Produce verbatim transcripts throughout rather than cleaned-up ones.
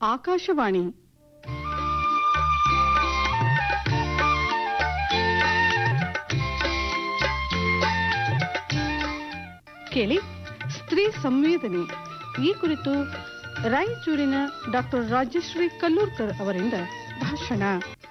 ಆಕಾಶವಾಣಿ. ಕೇಳಿ ಸ್ತ್ರೀ ಸಂವೇದನೆ. ಈ ಕುರಿತು ರಾಯಚೂರಿನ ಡಾಕ್ಟರ್ ರಾಜಶ್ರೀ ಕಲ್ಲೂರ್ಕರ್ ಅವರಿಂದ ಭಾಷಣ.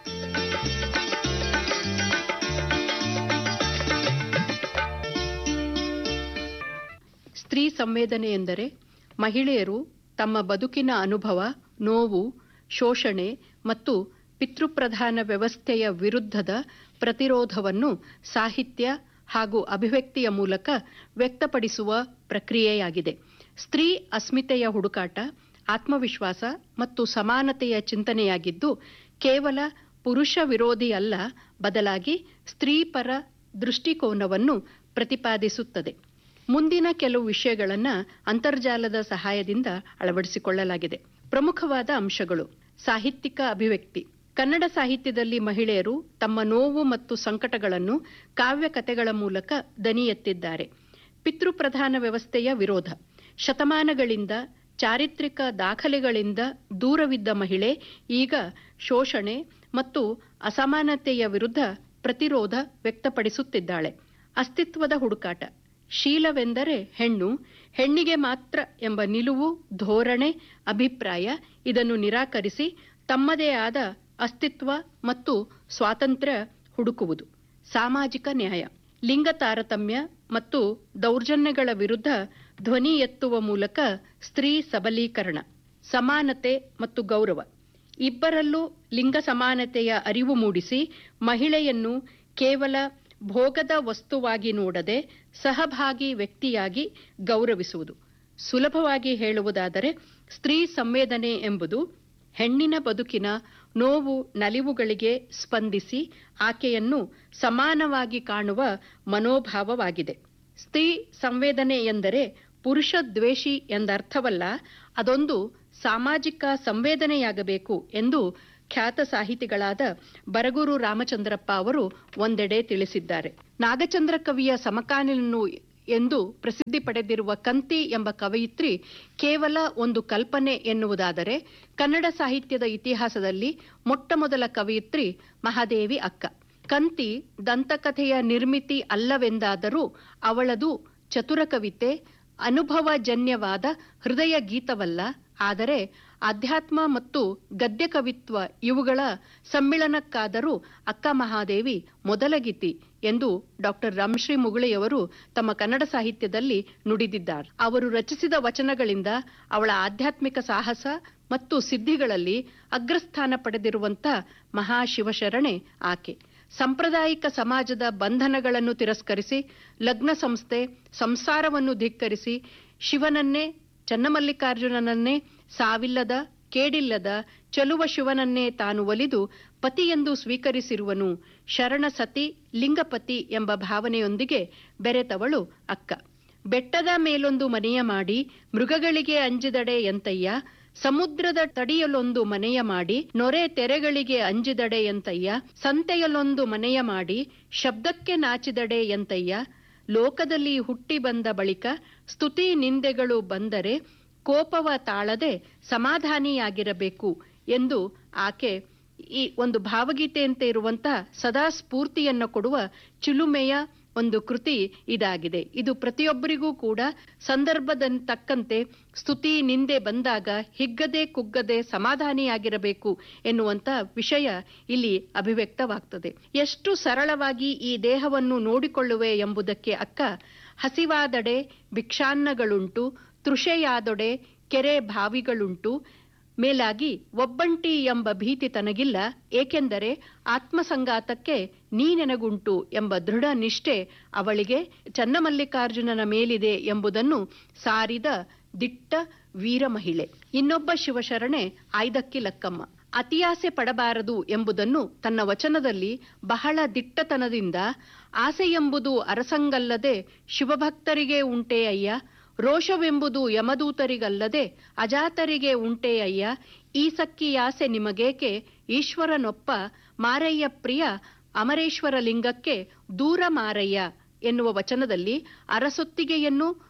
ಸ್ತ್ರೀ ಸಂವೇದನೆ ಎಂದರೆ ಮಹಿಳೆಯರು ತಮ್ಮ ಬದುಕಿನ ಅನುಭವ, ನೋವು, ಶೋಷಣೆ ಮತ್ತು ಪಿತೃಪ್ರಧಾನ ವ್ಯವಸ್ಥೆಯ ವಿರುದ್ಧದ ಪ್ರತಿರೋಧವನ್ನು ಸಾಹಿತ್ಯ ಹಾಗೂ ಅಭಿವ್ಯಕ್ತಿಯ ಮೂಲಕ ವ್ಯಕ್ತಪಡಿಸುವ ಪ್ರಕ್ರಿಯೆಯಾಗಿದೆ. ಸ್ತ್ರೀ ಅಸ್ಮಿತೆಯ ಹುಡುಕಾಟ, ಆತ್ಮವಿಶ್ವಾಸ ಮತ್ತು ಸಮಾನತೆಯ ಚಿಂತನೆಯಾಗಿದ್ದು, ಕೇವಲ ಪುರುಷ ವಿರೋಧಿ ಅಲ್ಲ, ಬದಲಾಗಿ ಸ್ತ್ರೀಪರ ದೃಷ್ಟಿಕೋನವನ್ನು ಪ್ರತಿಪಾದಿಸುತ್ತದೆ. ಮುಂದಿನ ಕೆಲವು ವಿಷಯಗಳನ್ನು ಅಂತರ್ಜಾಲದ ಸಹಾಯದಿಂದ ಅಳವಡಿಸಿಕೊಳ್ಳಲಾಗಿದೆ. ಪ್ರಮುಖವಾದ ಅಂಶಗಳು: ಸಾಹಿತ್ಯಿಕ ಅಭಿವ್ಯಕ್ತಿ. ಕನ್ನಡ ಸಾಹಿತ್ಯದಲ್ಲಿ ಮಹಿಳೆಯರು ತಮ್ಮ ನೋವು ಮತ್ತು ಸಂಕಟಗಳನ್ನು ಕಾವ್ಯ ಕಥೆಗಳ ಮೂಲಕ ದನಿ ಎತ್ತಿದ್ದಾರೆ. ಪಿತೃಪ್ರಧಾನ ವ್ಯವಸ್ಥೆಯ ವಿರೋಧ. ಶತಮಾನಗಳಿಂದ ಚಾರಿತ್ರಿಕ ದಾಖಲೆಗಳಿಂದ ದೂರವಿದ್ದ ಮಹಿಳೆ ಈಗ ಶೋಷಣೆ ಮತ್ತು ಅಸಮಾನತೆಯ ವಿರುದ್ಧ ಪ್ರತಿರೋಧ ವ್ಯಕ್ತಪಡಿಸುತ್ತಿದ್ದಾಳೆ. ಅಸ್ತಿತ್ವದ ಹುಡುಕಾಟ. ಶೀಲವೆಂದರೆ ಹೆಣ್ಣು, ಹೆಣ್ಣಿಗೆ ಮಾತ್ರ ಎಂಬ ನಿಲುವು, ಧೋರಣೆ, ಅಭಿಪ್ರಾಯ ಇದನ್ನು ನಿರಾಕರಿಸಿ ತಮ್ಮದೇ ಆದ ಅಸ್ತಿತ್ವ ಮತ್ತು ಸ್ವಾತಂತ್ರ್ಯ ಹುಡುಕುವುದು. ಸಾಮಾಜಿಕ ನ್ಯಾಯ. ಲಿಂಗ ತಾರತಮ್ಯ ಮತ್ತು ದೌರ್ಜನ್ಯಗಳ ವಿರುದ್ಧ ಧ್ವನಿ ಎತ್ತುವ ಮೂಲಕ ಸ್ತ್ರೀ ಸಬಲೀಕರಣ. ಸಮಾನತೆ ಮತ್ತು ಗೌರವ. ಇಬ್ಬರಲ್ಲೂ ಲಿಂಗ ಸಮಾನತೆಯ ಅರಿವು ಮೂಡಿಸಿ ಮಹಿಳೆಯನ್ನು ಕೇವಲ ಭೋಗದ ವಸ್ತುವಾಗಿ ನೋಡದೆ ಸಹಭಾಗಿ ವ್ಯಕ್ತಿಯಾಗಿ ಗೌರವಿಸುವುದು. ಸುಲಭವಾಗಿ ಹೇಳುವುದಾದರೆ ಸ್ತ್ರೀ ಸಂವೇದನೆ ಎಂಬುದು ಹೆಣ್ಣಿನ ಬದುಕಿನ ನೋವು ನಲಿವುಗಳಿಗೆ ಸ್ಪಂದಿಸಿ ಆಕೆಯನ್ನು ಸಮಾನವಾಗಿ ಕಾಣುವ ಮನೋಭಾವವಾಗಿದೆ. ಸ್ತ್ರೀ ಸಂವೇದನೆ ಎಂದರೆ ಪುರುಷ ದ್ವೇಷಿ ಎಂದರ್ಥವಲ್ಲ, ಅದೊಂದು ಸಾಮಾಜಿಕ ಸಂವೇದನೆಯಾಗಬೇಕು ಎಂದು ಖ್ಯಾತ ಸಾಹಿತಿಗಳಾದ ಬರಗೂರು ರಾಮಚಂದ್ರಪ್ಪ ಅವರು ಒಂದೆಡೆ ತಿಳಿಸಿದ್ದಾರೆ. ನಾಗಚಂದ್ರ ಕವಿಯ ಸಮಕಾಲೀನನು ಎಂದು ಪ್ರಸಿದ್ಧಿ ಪಡೆದಿರುವ ಕಂತಿ ಎಂಬ ಕವಯಿತ್ರಿ ಕೇವಲ ಒಂದು ಕಲ್ಪನೆ ಎನ್ನುವುದಾದರೆ, ಕನ್ನಡ ಸಾಹಿತ್ಯದ ಇತಿಹಾಸದಲ್ಲಿ ಮೊಟ್ಟಮೊದಲ ಕವಯಿತ್ರಿ ಮಹಾದೇವಿ ಅಕ್ಕ. ಕಂತಿ ದಂತಕಥೆಯ ನಿರ್ಮಿತಿ ಅಲ್ಲವೆಂದಾದರೂ ಅವಳದು ಚತುರ ಕವಿತೆ, ಅನುಭವಜನ್ಯವಾದ ಹೃದಯ ಗೀತವಲ್ಲ, ಆದರೆ ಆಧ್ಯಾತ್ಮ ಮತ್ತು ಗದ್ಯ ಕವಿತ್ವ ಇವುಗಳ ಸಮ್ಮಿಳನಕ್ಕಾದರೂ ಅಕ್ಕ ಮಹಾದೇವಿ ಮೊದಲಗೀತಿ ಎಂದು ಡಾಕ್ಟರ್ ರಾಮಶ್ರೀ ಮುಗುಳಿಯವರು ತಮ್ಮ ಕನ್ನಡ ಸಾಹಿತ್ಯದಲ್ಲಿ ನುಡಿದಿದ್ದಾರೆ. ಅವರು ರಚಿಸಿದ ವಚನಗಳಿಂದ ಅವಳ ಆಧ್ಯಾತ್ಮಿಕ ಸಾಹಸ ಮತ್ತು ಸಿದ್ಧಿಗಳಲ್ಲಿ ಅಗ್ರಸ್ಥಾನ ಪಡೆದಿರುವಂಥ ಮಹಾಶಿವಶರಣೆ ಆಕೆ. ಸಾಂಪ್ರದಾಯಿಕ ಸಮಾಜದ ಬಂಧನಗಳನ್ನು ತಿರಸ್ಕರಿಸಿ ಲಗ್ನ ಸಂಸ್ಥೆ ಸಂಸಾರವನ್ನು ಧಿಕ್ಕರಿಸಿ ಶಿವನನ್ನೇ, ಚನ್ನಮಲ್ಲಿಕಾರ್ಜುನನನ್ನೇ, ಸಾವಿಲ್ಲದ ಕೇಡಿಲ್ಲದ ಚಲುವ ಶಿವನನ್ನೇ ತಾನು ಒಲಿದು ಪತಿಯೆಂದು ಸ್ವೀಕರಿಸಿರುವನು. ಶರಣ ಸತಿ ಲಿಂಗಪತಿ ಎಂಬ ಭಾವನೆಯೊಂದಿಗೆ ಬೆರೆತವಳು ಅಕ್ಕ. ಬೆಟ್ಟದ ಮೇಲೊಂದು ಮನೆಯ ಮಾಡಿ ಮೃಗಗಳಿಗೆ ಅಂಜಿದಡೆ ಎಂತಯ್ಯ, ಸಮುದ್ರದ ತಡಿಯಲೊಂದು ಮನೆಯ ಮಾಡಿ ನೊರೆ ತೆರೆಗಳಿಗೆ ಅಂಜಿದಡೆ ಎಂತಯ್ಯ, ಸಂತೆಯಲೊಂದು ಮನೆಯ ಮಾಡಿ ಶಬ್ದಕ್ಕೆ ನಾಚಿದಡೆ ಎಂತಯ್ಯ, ಲೋಕದಲ್ಲಿ ಹುಟ್ಟಿ ಬಂದ ಬಳಿಕ ಸ್ತುತಿ ನಿಂದೆಗಳು ಬಂದರೆ ಕೋಪವ ತಾಳದೆ ಸಮಾಧಾನಿಯಾಗಿರಬೇಕು ಎಂದು ಆಕೆ ಈ ಒಂದು ಭಾವಗೀತೆಯಂತೆ ಇರುವಂತಹ ಸದಾ ಸ್ಫೂರ್ತಿಯನ್ನು ಕೊಡುವ ಚಿಲುಮೆಯ ಒಂದು ಕೃತಿ ಇದಾಗಿದೆ. ಇದು ಪ್ರತಿಯೊಬ್ಬರಿಗೂ ಕೂಡ ಸಂದರ್ಭದ ತಕ್ಕಂತೆ ಸ್ತುತಿ ನಿಂದೆ ಬಂದಾಗ ಹಿಗ್ಗದೆ ಕುಗ್ಗದೆ ಸಮಾಧಾನಿಯಾಗಿರಬೇಕು ಎನ್ನುವಂತ ವಿಷಯ ಇಲ್ಲಿ ಅಭಿವ್ಯಕ್ತವಾಗ್ತದೆ. ಎಷ್ಟು ಸರಳವಾಗಿ ಈ ದೇಹವನ್ನು ನೋಡಿಕೊಳ್ಳುವೆ ಎಂಬುದಕ್ಕೆ ಅಕ್ಕ, ಹಸಿವಾದಡೆ ಭಿಕ್ಷಾನ್ನಗಳುಂಟು, ತೃಷೆಯಾದೊಡೆ ಕೆರೆ ಬಾವಿಗಳುಂಟು, ಮೇಲಾಗಿ ಒಬ್ಬಂಟಿ ಎಂಬ ಭೀತಿ ತನಗಿಲ್ಲ, ಏಕೆಂದರೆ ಆತ್ಮಸಂಗಾತಕ್ಕೆ ನೀನೆನಗುಂಟು ಎಂಬ ದೃಢ ನಿಷ್ಠೆ ಅವಳಿಗೆ ಚನ್ನಮಲ್ಲಿಕಾರ್ಜುನನ ಮೇಲಿದೆ ಎಂಬುದನ್ನು ಸಾರಿದ ದಿಟ್ಟ ವೀರ ಮಹಿಳೆ. ಇನ್ನೊಬ್ಬ ಶಿವಶರಣೆ ಆಯ್ದಕ್ಕಿ ಲಕ್ಕಮ್ಮ. ಅತಿಯಾಸೆ ಪಡಬಾರದು ಎಂಬುದನ್ನು ತನ್ನ ವಚನದಲ್ಲಿ ಬಹಳ ದಿಟ್ಟತನದಿಂದ, ಆಸೆ ಎಂಬುದು ಅರಸಂಗಲ್ಲದೆ ಶಿವಭಕ್ತರಿಗೆ ಉಂಟೇ ಅಯ್ಯ, ರೋಷವೆಂಬುದು ಯಮದೂತರಿಗಲ್ಲದೆ ಅಜಾತರಿಗೆ ಉಂಟೇ ಅಯ್ಯ, ಈ ಸಕ್ಕಿಯಾಸೆ ನಿಮಗೇಕೆ, ಈಶ್ವರನೊಪ್ಪ ಮಾರಯ್ಯ ಪ್ರಿಯ, ಅಮರೇಶ್ವರ ಲಿಂಗಕ್ಕೆ ದೂರ ಮಾರಯ್ಯ ಎನ್ನುವ ವಚನದಲ್ಲಿ ಅರಸೊತ್ತಿಗೆಯನ್ನು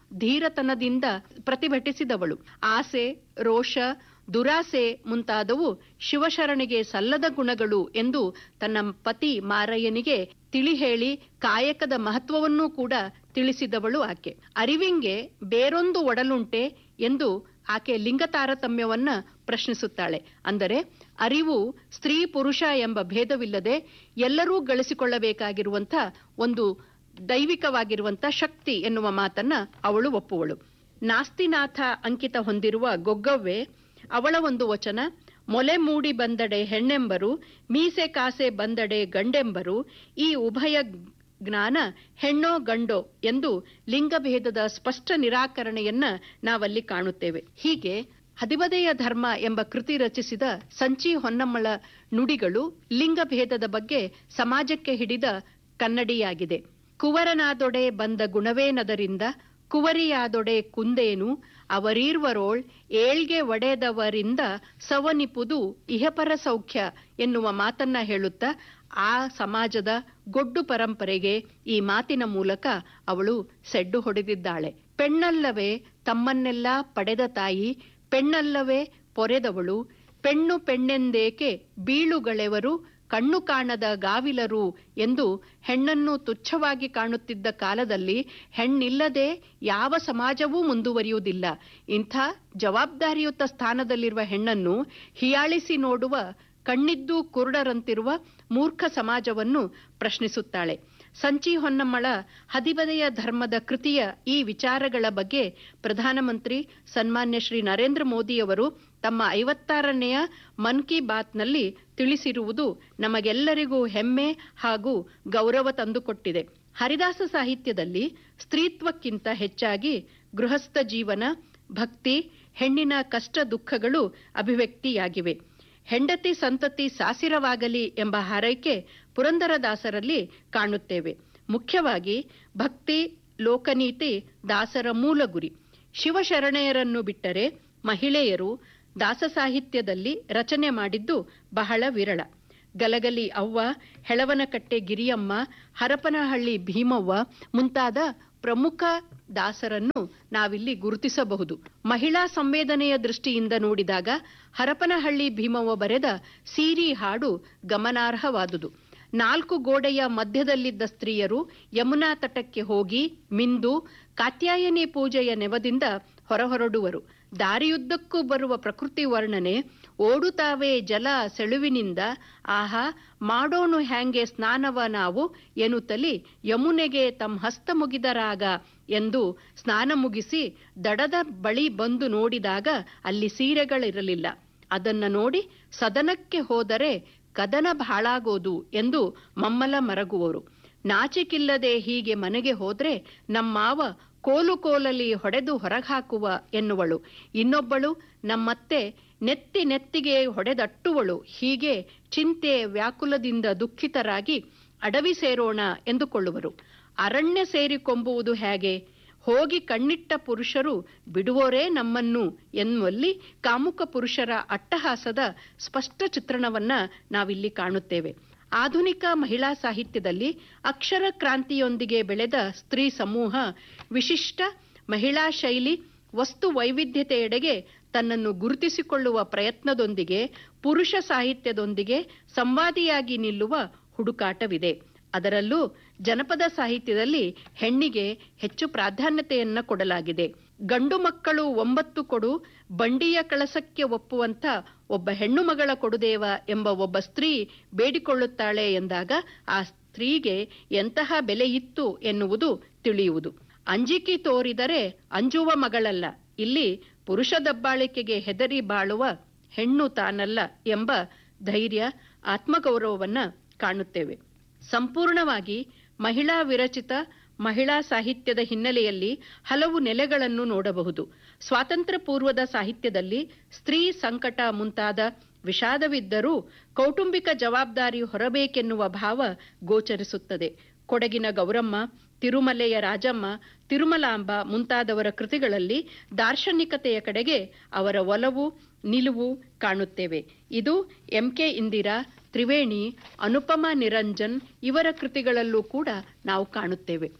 ಧೀರತನದಿಂದ ಪ್ರತಿಭಟಿಸಿದವಳು. ಆಸೆ, ರೋಷ, ದುರಾಸೆ ಮುಂತಾದವು ಶಿವಶರಣೆಗೆ ಸಲ್ಲದ ಗುಣಗಳು ಎಂದು ತನ್ನ ಪತಿ ಮಾರಯ್ಯನಿಗೆ ತಿಳಿ ಹೇಳಿ ಕಾಯಕದ ಮಹತ್ವವನ್ನೂ ಕೂಡ ತಿಳಿಸಿದವಳು ಆಕೆ. ಅರಿವಿಂಗೆ ಬೇರೊಂದು ಒಡಲುಂಟೆ ಎಂದು ಆಕೆ ಲಿಂಗ ತಾರತಮ್ಯವನ್ನ ಪ್ರಶ್ನಿಸುತ್ತಾಳೆ. ಅಂದರೆ ಅರಿವು ಸ್ತ್ರೀ ಪುರುಷ ಎಂಬ ಭೇದವಿಲ್ಲದೆ ಎಲ್ಲರೂ ಗಳಿಸಿಕೊಳ್ಳಬೇಕಾಗಿರುವಂಥ ಒಂದು ದೈವಿಕವಾಗಿರುವಂಥ ಶಕ್ತಿ ಎನ್ನುವ ಮಾತನ್ನ ಅವಳು ಒಪ್ಪುವಳು. ನಾಸ್ತಿನಾಥ ಅಂಕಿತ ಹೊಂದಿರುವ ಗೊಗ್ಗವ್ವೆ ಅವಳ ಒಂದು ವಚನ, ಮೊಲೆ ಮೂಡಿ ಬಂದಡೆ ಹೆಣ್ಣೆಂಬರು, ಮೀಸೆ ಕಾಸೆ ಬಂದಡೆ ಗಂಡೆಂಬರು, ಈ ಉಭಯ ಜ್ಞಾನ ಹೆಣ್ಣೋ ಗಂಡೋ ಎಂದು ಲಿಂಗಭೇದದ ಸ್ಪಷ್ಟ ನಿರಾಕರಣೆಯನ್ನ ನಾವಲ್ಲಿ ಕಾಣುತ್ತೇವೆ. ಹೀಗೆ ಹದಿಬದೆಯ ಧರ್ಮ ಎಂಬ ಕೃತಿ ರಚಿಸಿದ ಸಂಚಿ ಹೊನ್ನಮ್ಮಳ ನುಡಿಗಳು ಲಿಂಗಭೇದದ ಬಗ್ಗೆ ಸಮಾಜಕ್ಕೆ ಹಿಡಿದ ಕನ್ನಡಿಯಾಗಿದೆ. ಕುವರನಾದೊಡೆ ಬಂದ ಗುಣವೇನದರಿಂದ, ಕುವರಿಯಾದೊಡೆ ಕುಂದೇನು, ಅವರೀರ್ವರೋಳ್ ಏಳ್ಗೆ ಒಡೆದವರಿಂದ ಸವನಿಪುದು ಇಹಪರ ಸೌಖ್ಯ ಎನ್ನುವ ಮಾತನ್ನ ಹೇಳುತ್ತಾ ಆ ಸಮಾಜದ ಗೊಡ್ಡು ಪರಂಪರೆಗೆ ಈ ಮಾತಿನ ಮೂಲಕ ಅವಳು ಸೆಡ್ಡು ಹೊಡೆದಿದ್ದಾಳೆ. ಪೆಣ್ಣಲ್ಲವೇ ತಮ್ಮನ್ನೆಲ್ಲ ಪಡೆದ ತಾಯಿ, ಪೆಣ್ಣಲ್ಲವೇ ಪೊರೆದವಳು, ಪೆಣ್ಣು ಪೆಣ್ಣೆಂದೇಕೆ ಬೀಳುಗಳೆವರು, ಕಣ್ಣು ಕಾಣದ ಗಾವಿಲರು ಎಂದು ಹೆಣ್ಣನ್ನು ತುಚ್ಛವಾಗಿ ಕಾಣುತ್ತಿದ್ದ ಕಾಲದಲ್ಲಿ ಹೆಣ್ಣಿಲ್ಲದೆ ಯಾವ ಸಮಾಜವೂ ಮುಂದುವರಿಯುವುದಿಲ್ಲ. ಇಂಥ ಜವಾಬ್ದಾರಿಯುತ ಸ್ಥಾನದಲ್ಲಿರುವ ಹೆಣ್ಣನ್ನು ಹಿಯಾಳಿಸಿ ನೋಡುವ ಕಣ್ಣಿದ್ದೂ ಕುರುಡರಂತಿರುವ ಮೂರ್ಖ ಸಮಾಜವನ್ನು ಪ್ರಶ್ನಿಸುತ್ತಾಳೆ. ಸಂಚಿ ಹೊನ್ನಮ್ಮಳ ಹದಿಬದೆಯ ಧರ್ಮದ ಕೃತಿಯ ಈ ವಿಚಾರಗಳ ಬಗ್ಗೆ ಪ್ರಧಾನಮಂತ್ರಿ ಸನ್ಮಾನ್ಯ ಶ್ರೀ ನರೇಂದ್ರ ಮೋದಿಯವರು ತಮ್ಮ ಐವತ್ತಾರನೆಯ ಮನ್ ಕಿ ಬಾತ್ನಲ್ಲಿ ತಿಳಿಸಿರುವುದು ನಮಗೆಲ್ಲರಿಗೂ ಹೆಮ್ಮೆ ಹಾಗೂ ಗೌರವ ತಂದುಕೊಟ್ಟಿದೆ. ಹರಿದಾಸ ಸಾಹಿತ್ಯದಲ್ಲಿ ಸ್ತ್ರೀತ್ವಕ್ಕಿಂತ ಹೆಚ್ಚಾಗಿ ಗೃಹಸ್ಥ ಜೀವನ, ಭಕ್ತಿ, ಹೆಣ್ಣಿನ ಕಷ್ಟ ದುಃಖಗಳು ಅಭಿವ್ಯಕ್ತಿಯಾಗಿವೆ. ಹೆಂಡತಿ ಸಂತತಿ ಸಾಸಿರವಾಗಲಿ ಎಂಬ ಹಾರೈಕೆ ಪುರಂದರದಾಸರಲ್ಲಿ ಕಾಣುತ್ತೇವೆ. ಮುಖ್ಯವಾಗಿ ಭಕ್ತಿ, ಲೋಕನೀತಿ ದಾಸರ ಮೂಲ ಗುರಿ. ಶಿವಶರಣೆಯರನ್ನು ಬಿಟ್ಟರೆ ಮಹಿಳೆಯರು ದಾಸ ಸಾಹಿತ್ಯದಲ್ಲಿ ರಚನೆ ಮಾಡಿದ್ದು ಬಹಳ ವಿರಳ. ಗಲಗಲಿ ಅವ್ವ, ಹೆಳವನಕಟ್ಟೆ ಗಿರಿಯಮ್ಮ, ಹರಪನಹಳ್ಳಿ ಭೀಮವ್ವ ಮುಂತಾದ ಪ್ರಮುಖ ದಾಸರನ್ನು ನಾವಿಲ್ಲಿ ಗುರುತಿಸಬಹುದು. ಮಹಿಳಾ ಸಂವೇದನೆಯ ದೃಷ್ಟಿಯಿಂದ ನೋಡಿದಾಗ ಹರಪನಹಳ್ಳಿ ಭೀಮವ್ವ ಬರೆದ ಸೀರಿ ಹಾಡು ಗಮನಾರ್ಹವಾದುದು. ನಾಲ್ಕು ಗೋಡೆಯ ಮಧ್ಯದಲ್ಲಿದ್ದ ಸ್ತ್ರೀಯರು ಯಮುನಾ ತಟಕ್ಕೆ ಹೋಗಿ ಮಿಂದು ಕಾತ್ಯಾಯನಿ ಪೂಜೆಯ ನೆವದಿಂದ ಹೊರಹೊರಡುವರು. ದಾರಿಯುದ್ದಕ್ಕೂ ಬರುವ ಪ್ರಕೃತಿ ವರ್ಣನೆ, ಓಡುತ್ತಾವೆ ಜಲ ಸೆಳುವಿನಿಂದ, ಆಹಾ ಮಾಡೋಣು ಹ್ಯಾಂಗೆ ಸ್ನಾನವ ನಾವು ಎನ್ನುತ್ತಲಿ ಯಮುನೆಗೆ ತಮ್ಮ ಹಸ್ತ ಮುಗಿದರಾಗ ಎಂದು ಸ್ನಾನ ಮುಗಿಸಿ ದಡದ ಬಳಿ ಬಂದು ನೋಡಿದಾಗ ಅಲ್ಲಿ ಸೀರೆಗಳಿರಲಿಲ್ಲ. ಅದನ್ನ ನೋಡಿ ಸದನಕ್ಕೆ ಹೋದರೆ ಕದನ ಬಾಳಾಗೋದು ಎಂದು ಮಮ್ಮಲ ಮರಗುವರು. ನಾಚಿಕಿಲ್ಲದೆ ಹೀಗೆ ಮನೆಗೆ ಹೋದ್ರೆ ನಮ್ಮಾವ ಕೋಲು ಕೋಲಲ್ಲಿ ಹೊಡೆದು ಹೊರಗಾಕುವ ಎನ್ನುವಳು. ಇನ್ನೊಬ್ಬಳು ನಮ್ಮತ್ತೆ ನೆತ್ತಿ ನೆತ್ತಿಗೆ ಹೊಡೆದಟ್ಟುವಳು. ಹೀಗೆ ಚಿಂತೆ ವ್ಯಾಕುಲದಿಂದ ದುಃಖಿತರಾಗಿ ಅಡವಿ ಸೇರೋಣ ಎಂದುಕೊಳ್ಳುವರು. ಅರಣ್ಯ ಸೇರಿಕೊಂಬುವುದು ಹೇಗೆ? ಹೋಗಿ ಕಣ್ಣಿಟ್ಟ ಪುರುಷರು ಬಿಡುವೋರೇ ನಮ್ಮನ್ನು ಎನ್ನುವಲ್ಲಿ ಕಾಮುಕ ಪುರುಷರ ಅಟ್ಟಹಾಸದ ಸ್ಪಷ್ಟ ಚಿತ್ರಣವನ್ನ ನಾವಿಲ್ಲಿ ಕಾಣುತ್ತೇವೆ. ಆಧುನಿಕ ಮಹಿಳಾ ಸಾಹಿತ್ಯದಲ್ಲಿ ಅಕ್ಷರ ಕ್ರಾಂತಿಯೊಂದಿಗೆ ಬೆಳೆದ ಸ್ತ್ರೀ ಸಮೂಹ ವಿಶಿಷ್ಟ ಮಹಿಳಾ ಶೈಲಿ, ವಸ್ತು ವೈವಿಧ್ಯತೆಯೆಡೆಗೆ ತನ್ನನ್ನು ಗುರುತಿಸಿಕೊಳ್ಳುವ ಪ್ರಯತ್ನದೊಂದಿಗೆ ಪುರುಷ ಸಾಹಿತ್ಯದೊಂದಿಗೆ ಸಂವಾದಿಯಾಗಿ ನಿಲ್ಲುವ ಹುಡುಕಾಟವಿದೆ. ಅದರಲ್ಲೂ ಜನಪದ ಸಾಹಿತ್ಯದಲ್ಲಿ ಹೆಣ್ಣಿಗೆ ಹೆಚ್ಚು ಪ್ರಾಧಾನ್ಯತೆಯನ್ನ ಕೊಡಲಾಗಿದೆ. ಗಂಡು ಮಕ್ಕಳು ಒಂಬತ್ತು ಕೊಡು, ಬಂಡಿಯ ಕಳಸಕ್ಕೆ ಒಪ್ಪುವಂತ ಒಬ್ಬ ಹೆಣ್ಣು ಮಗಳ ಕೊಡುದೇವ ಎಂಬ ಒಬ್ಬ ಸ್ತ್ರೀ ಬೇಡಿಕೊಳ್ಳುತ್ತಾಳೆ ಎಂದಾಗ ಆ ಸ್ತ್ರೀಗೆ ಎಂತಹ ಬೆಲೆ ಇತ್ತು ಎನ್ನುವುದು ತಿಳಿಯುವುದು. ಅಂಜಿಕೆ ತೋರಿದರೆ ಅಂಜುವ ಮಗಳಲ್ಲ, ಇಲ್ಲಿ ಪುರುಷ ದಬ್ಬಾಳಿಕೆಗೆ ಹೆದರಿ ಬಾಳುವ ಹೆಣ್ಣು ತಾನಲ್ಲ ಎಂಬ ಧೈರ್ಯ, ಆತ್ಮಗೌರವವನ್ನ ಕಾಣುತ್ತೇವೆ. ಸಂಪೂರ್ಣವಾಗಿ ಮಹಿಳಾ ವಿರಚಿತ ಮಹಿಳಾ ಸಾಹಿತ್ಯದ ಹಿನ್ನೆಲೆಯಲ್ಲಿ ಹಲವು ನೆಲೆಗಳನ್ನು ನೋಡಬಹುದು. ಸ್ವಾತಂತ್ರ್ಯ ಪೂರ್ವದ ಸಾಹಿತ್ಯದಲ್ಲಿ ಸ್ತ್ರೀ ಸಂಕಟ ಮುಂತಾದ ವಿಷಾದವಿದ್ದರೂ ಕೌಟುಂಬಿಕ ಜವಾಬ್ದಾರಿ ಹೊರಬೇಕೆನ್ನುವ ಭಾವ ಗೋಚರಿಸುತ್ತದೆ. ಕೊಡಗಿನ ಗೌರಮ್ಮ, ತಿರುಮಲೆಯ ರಾಜಮ್ಮ, ತಿರುಮಲಾಂಬ ಮುಂತಾದವರ ಕೃತಿಗಳಲ್ಲಿ ದಾರ್ಶನಿಕತೆಯ ಕಡೆಗೆ ಅವರ ಒಲವು ನಿಲುವು ಕಾಣುತ್ತೇವೆ. ಇದು ಎಂ ಕೆ ಇಂದಿರಾ, ತ್ರಿವೇಣಿ, ಅನುಪಮಾ ನಿರಂಜನ್ ಇವರ ಕೃತಿಗಳಲ್ಲೂ ಕೂಡ ನಾವು ಕಾಣುತ್ತೇವೆ.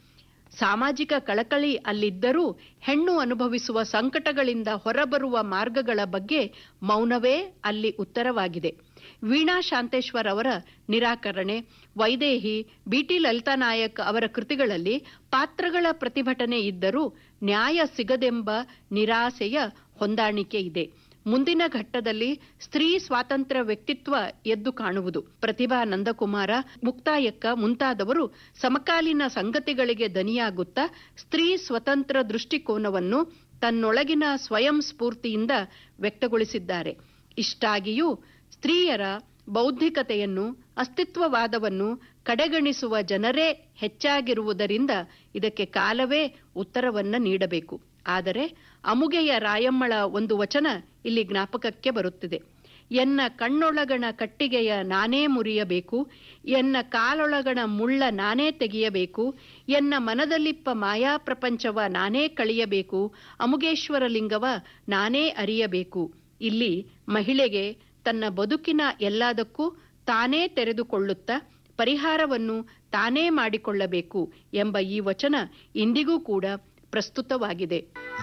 ಸಾಮಾಜಿಕ ಕಳಕಳಿ ಅಲ್ಲಿದ್ದರೂ ಹೆಣ್ಣು ಅನುಭವಿಸುವ ಸಂಕಟಗಳಿಂದ ಹೊರಬರುವ ಮಾರ್ಗಗಳ ಬಗ್ಗೆ ಮೌನವೇ ಅಲ್ಲಿ ಉತ್ತರವಾಗಿದೆ. ವೀಣಾ ಶಾಂತೇಶ್ವರ್ ಅವರ ನಿರಾಕರಣೆ, ವೈದೇಹಿ, ಬಿಟಿ ಲಲಿತಾ ನಾಯಕ್ ಅವರ ಕೃತಿಗಳಲ್ಲಿ ಪಾತ್ರಗಳ ಪ್ರತಿಭಟನೆ ಇದ್ದರೂ ನ್ಯಾಯ ಸಿಗದೆಂಬ ನಿರಾಸೆಯ ಹೊಂದಾಣಿಕೆ ಇದೆ. ಮುಂದಿನ ಘಟ್ಟದಲ್ಲಿ ಸ್ತ್ರೀ ಸ್ವಾತಂತ್ರ್ಯ ವ್ಯಕ್ತಿತ್ವ ಎದ್ದು ಕಾಣುವುದು. ಪ್ರತಿಭಾ ನಂದಕುಮಾರ, ಮುಕ್ತಾಯಕ್ಕ ಮುಂತಾದವರು ಸಮಕಾಲೀನ ಸಂಗತಿಗಳಿಗೆ ದನಿಯಾಗುತ್ತಾ ಸ್ತ್ರೀ ಸ್ವತಂತ್ರ ದೃಷ್ಟಿಕೋನವನ್ನು ತನ್ನೊಳಗಿನ ಸ್ವಯಂ ಸ್ಫೂರ್ತಿಯಿಂದ ವ್ಯಕ್ತಗೊಳಿಸಿದ್ದಾರೆ. ಇಷ್ಟಾಗಿಯೂ ಸ್ತ್ರೀಯರ ಬೌದ್ಧಿಕತೆಯನ್ನು, ಅಸ್ತಿತ್ವವಾದವನ್ನು ಕಡೆಗಣಿಸುವ ಜನರೇ ಹೆಚ್ಚಾಗಿರುವುದರಿಂದ ಇದಕ್ಕೆ ಕಾಲವೇ ಉತ್ತರವನ್ನ ನೀಡಬೇಕು. ಆದರೆ ಅಮುಗೆಯ ರಾಯಮ್ಮಳ ಒಂದು ವಚನ ಇಲ್ಲಿ ಜ್ಞಾಪಕಕ್ಕೆ ಬರುತ್ತಿದೆ. ಎನ್ನ ಕಣ್ಣೊಳಗಣ ಕಟ್ಟಿಗೆಯ ನಾನೇ ಮುರಿಯಬೇಕು, ಎನ್ನ ಕಾಲೊಳಗಣ ಮುಳ್ಳ ನಾನೇ ತೆಗೆಯಬೇಕು, ಎನ್ನ ಮನದಲ್ಲಿಪ್ಪ ಮಾಯಾ ಪ್ರಪಂಚವ ನಾನೇ ಕಳಿಯಬೇಕು, ಅಮುಗೇಶ್ವರ ಲಿಂಗವ ನಾನೇ ಅರಿಯಬೇಕು. ಇಲ್ಲಿ ಮಹಿಳೆಗೆ ತನ್ನ ಬದುಕಿನ ಎಲ್ಲದಕ್ಕೂ ತಾನೇ ತೆರೆದುಕೊಳ್ಳುತ್ತಾ ಪರಿಹಾರವನ್ನು ತಾನೇ ಮಾಡಿಕೊಳ್ಳಬೇಕು ಎಂಬ ಈ ವಚನ ಇಂದಿಗೂ ಕೂಡ ಪ್ರಸ್ತುತವಾಗಿದೆ.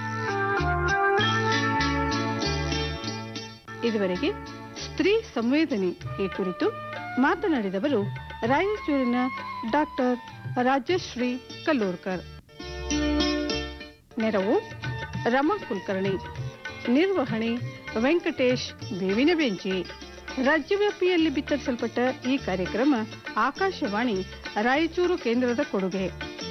ಇದುವರೆಗೆ ಸ್ತ್ರೀ ಸಂವೇದನೆ ಈ ಕುರಿತು ಮಾತನಾಡಿದವರು ರಾಯಚೂರಿನ ಡಾಕ್ಟರ್ ರಾಜಶ್ರೀ ಕಲ್ಲೂರ್ಕರ್. ನೆರವು ರಮಾ ಕುಲಕರ್ಣಿ, ನಿರ್ವಹಣೆ ವೆಂಕಟೇಶ್ ಬೇವಿನ ಬೆಂಚಿ. ರಾಜ್ಯವ್ಯಾಪಿಯಲ್ಲಿ ಬಿತ್ತರಿಸಲ್ಪಟ್ಟ ಈ ಕಾರ್ಯಕ್ರಮ ಆಕಾಶವಾಣಿ ರಾಯಚೂರು ಕೇಂದ್ರದ ಕೊಡುಗೆ.